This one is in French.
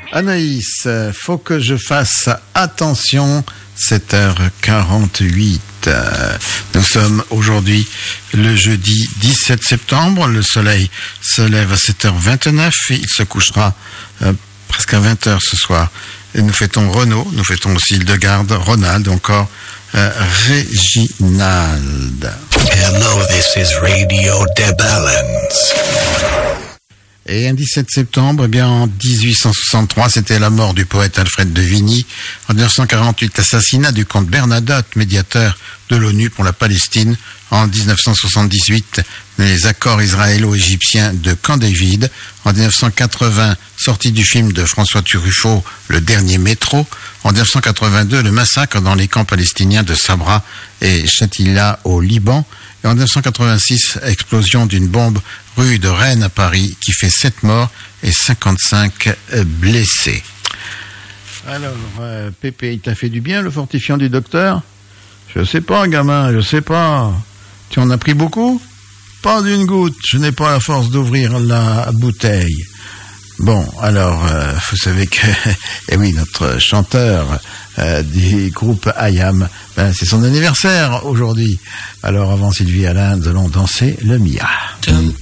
Anaïs, faut que je fasse attention, 7h48. Nous sommes aujourd'hui le jeudi 17 septembre. Le soleil se lève à 7h29 et il se couchera presque à 20h ce soir. Et nous fêtons Renaud, nous fêtons aussi Hildegarde, Ronald, encore Réginald. Hello, this is Radio de Balance. Et un 17 septembre, eh bien, en 1863, c'était la mort du poète Alfred de Vigny. En 1948, l'assassinat du comte Bernadotte, médiateur de l'ONU pour la Palestine. En 1978, les accords israélo-égyptiens de Camp David. En 1980, sortie du film de François Truffaut, Le Dernier Métro. En 1982, le massacre dans les camps palestiniens de Sabra et Shatila au Liban. Et en 1986, explosion d'une bombe rue de Rennes à Paris qui fait 7 morts et 55 blessés. Alors, Pépé, il t'a fait du bien le fortifiant du docteur ? Je sais pas, gamin, je sais pas. Tu en as pris beaucoup ? Pas d'une goutte, je n'ai pas la force d'ouvrir la bouteille. Bon, alors, vous savez que, eh oui, notre chanteur du groupe IAM, c'est son anniversaire aujourd'hui. Alors, avant Sylvie Alain, nous allons danser le Mia.